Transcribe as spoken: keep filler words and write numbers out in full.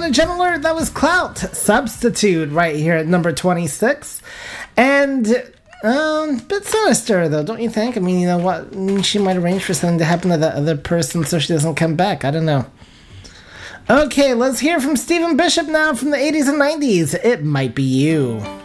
a Gen Alert, that was Clout Substitute right here at number twenty-six. And, um, a bit sinister though, don't you think? I mean, you know what? She might arrange for something to happen to that other person so she doesn't come back. I don't know. Okay, let's hear from Stephen Bishop now from the eighties and nineties. It Might Be You.